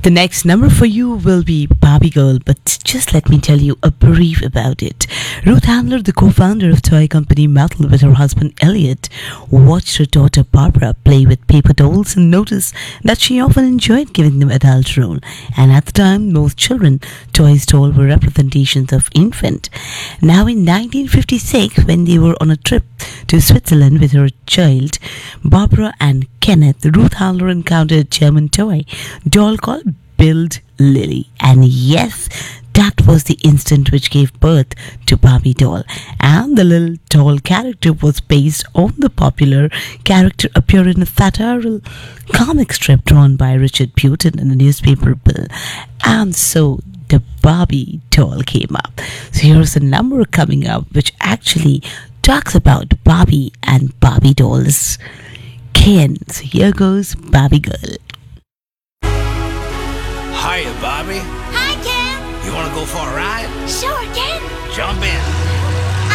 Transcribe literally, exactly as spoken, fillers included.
The next number for you will be Barbie Girl, but just let me tell you a brief about it. Ruth Handler, the co-founder of toy company Mattel with her husband Elliot, watched her daughter Barbara play with paper dolls and noticed that she often enjoyed giving them adult role. And at the time, most children toys dolls were representations of infant. Now in nineteen fifty-six, when they were on a trip to Switzerland with her child, Barbara and Kenneth, Ruth Handler encountered a German toy doll called Build Lily. And yes, that was the instant which gave birth to Barbie doll. And the little doll character was based on the popular character appeared in a satirical comic strip drawn by Richard Putin in the newspaper Bill. And so the Barbie doll came up. So here's a number coming up which actually talks about Barbie and Barbie dolls. Ken, so here goes Barbie Girl. Hiya, Bobby. Hi, Ken. You want to go for a ride? Sure, Ken. Jump in.